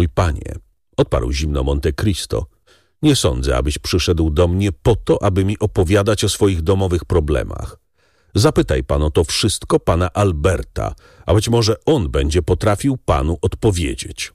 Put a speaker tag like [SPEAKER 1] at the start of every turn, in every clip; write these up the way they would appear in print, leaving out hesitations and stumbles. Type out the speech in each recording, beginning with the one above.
[SPEAKER 1] Mój panie, odparł zimno Monte Cristo, nie sądzę, abyś przyszedł do mnie po to, aby mi opowiadać o swoich domowych problemach. Zapytaj pan o to wszystko pana Alberta, a być może on będzie potrafił panu odpowiedzieć.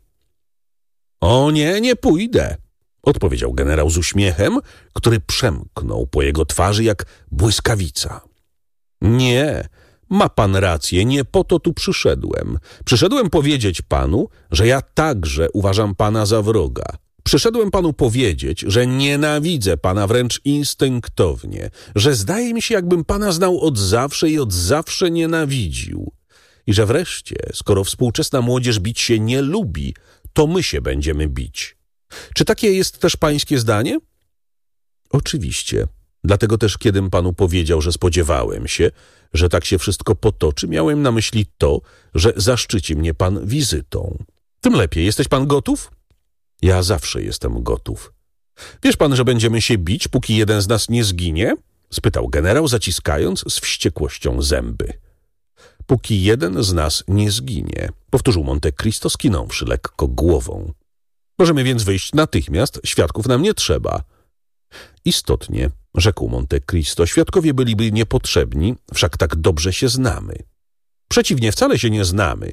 [SPEAKER 1] O nie, nie pójdę, odpowiedział generał z uśmiechem, który przemknął po jego twarzy jak błyskawica. Nie, ma pan rację, nie po to tu przyszedłem. Przyszedłem powiedzieć panu, że ja także uważam pana za wroga. Przyszedłem panu powiedzieć, że nienawidzę pana wręcz instynktownie, że zdaje mi się, jakbym pana znał od zawsze i od zawsze nienawidził. I że wreszcie, skoro współczesna młodzież bić się nie lubi, to my się będziemy bić. Czy takie jest też pańskie zdanie? Oczywiście. Dlatego też, kiedym panu powiedział, że spodziewałem się, że tak się wszystko potoczy, miałem na myśli to, że zaszczyci mnie pan wizytą. Tym lepiej. Jesteś pan gotów? Ja zawsze jestem gotów. Wiesz pan, że będziemy się bić, póki jeden z nas nie zginie? Spytał generał, zaciskając z wściekłością zęby. Póki jeden z nas nie zginie, powtórzył Monte Cristo, skinąwszy lekko głową. Możemy więc wyjść natychmiast, świadków nam nie trzeba. Istotnie, rzekł Monte Cristo, świadkowie byliby niepotrzebni, wszak tak dobrze się znamy. Przeciwnie, wcale się nie znamy.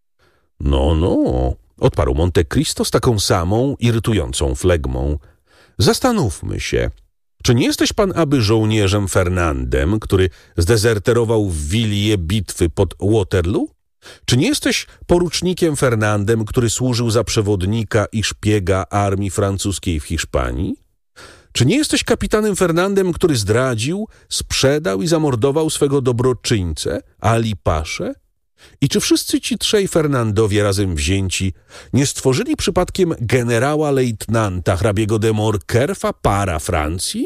[SPEAKER 1] No, odparł Monte Cristo z taką samą, irytującą flegmą. Zastanówmy się. Czy nie jesteś pan aby żołnierzem Fernandem, który zdezerterował w Willie bitwy pod Waterloo? Czy nie jesteś porucznikiem Fernandem, który służył za przewodnika i szpiega armii francuskiej w Hiszpanii? Czy nie jesteś kapitanem Fernandem, który zdradził, sprzedał i zamordował swego dobroczyńcę, Ali Paszę? I czy wszyscy ci trzej Fernandowie razem wzięci nie stworzyli przypadkiem generała lejtnanta hrabiego de Morkerfa, para Francji?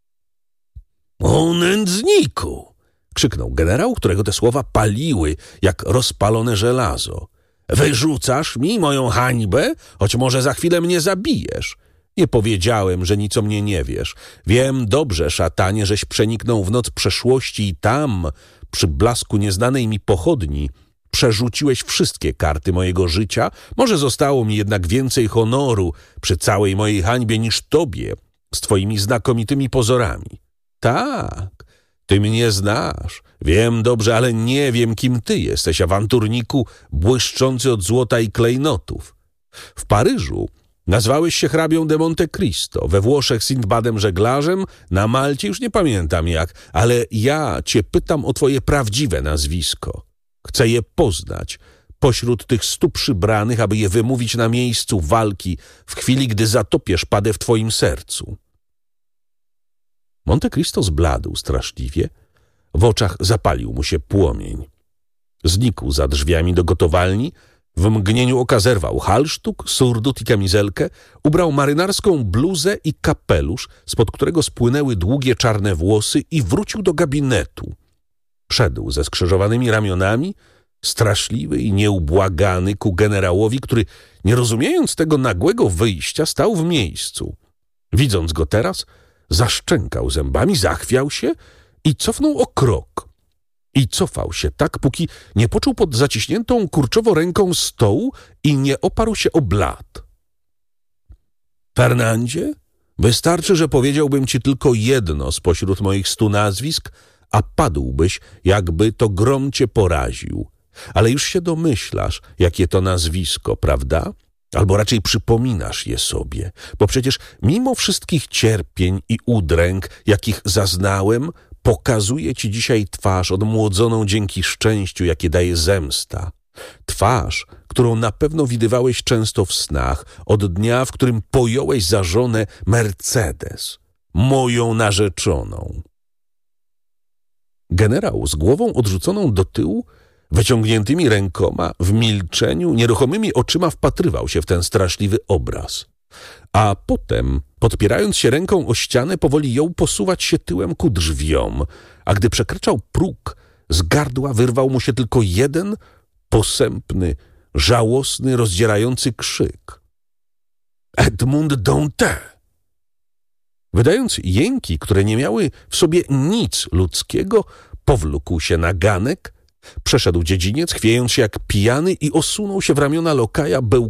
[SPEAKER 1] O nędzniku! Krzyknął generał, którego te słowa paliły jak rozpalone żelazo. Wyrzucasz mi moją hańbę, choć może za chwilę mnie zabijesz. Nie powiedziałem, że nic o mnie nie wiesz. Wiem dobrze, szatanie, żeś przeniknął w noc przeszłości i tam, przy blasku nieznanej mi pochodni, przerzuciłeś wszystkie karty mojego życia. Może zostało mi jednak więcej honoru przy całej mojej hańbie niż tobie z twoimi znakomitymi pozorami. Tak, ty mnie znasz. Wiem dobrze, ale nie wiem, kim ty jesteś, awanturniku błyszczący od złota i klejnotów. W Paryżu nazwałeś się hrabią de Monte Cristo, we Włoszech Sindbadem żeglarzem, na Malcie już nie pamiętam jak, ale ja cię pytam o twoje prawdziwe nazwisko. Chcę je poznać pośród tych 100 przybranych, aby je wymówić na miejscu walki w chwili, gdy zatopię szpadę w twoim sercu. Monte Cristo zbladł straszliwie, w oczach zapalił mu się płomień. Znikł za drzwiami do gotowalni, w mgnieniu oka zerwał halsztuk, surdut i kamizelkę, ubrał marynarską bluzę i kapelusz, spod którego spłynęły długie czarne włosy i wrócił do gabinetu. Szedł ze skrzyżowanymi ramionami, straszliwy i nieubłagany ku generałowi, który, nie rozumiejąc tego nagłego wyjścia, stał w miejscu. Widząc go teraz, zaszczękał zębami, zachwiał się i cofnął o krok. I cofał się tak, póki nie poczuł pod zaciśniętą kurczowo ręką stołu i nie oparł się o blat. Fernandzie, wystarczy, że powiedziałbym ci tylko jedno spośród moich 100 nazwisk, a padłbyś, jakby to grom cię poraził. Ale już się domyślasz, jakie to nazwisko, prawda? Albo raczej przypominasz je sobie, bo przecież mimo wszystkich cierpień i udręk, jakich zaznałem, pokazuję ci dzisiaj twarz odmłodzoną dzięki szczęściu, jakie daje zemsta. Twarz, którą na pewno widywałeś często w snach, od dnia, w którym pojąłeś za żonę Mercedes, moją narzeczoną. Generał z głową odrzuconą do tyłu, wyciągniętymi rękoma, w milczeniu, nieruchomymi oczyma wpatrywał się w ten straszliwy obraz. A potem, podpierając się ręką o ścianę, powoli jął posuwać się tyłem ku drzwiom, a gdy przekraczał próg, z gardła wyrwał mu się tylko jeden posępny, żałosny, rozdzierający krzyk. Edmond Dantin! Wydając jęki, które nie miały w sobie nic ludzkiego, powlókł się na ganek, przeszedł dziedziniec, chwiejąc się jak pijany i osunął się w ramiona lokaja,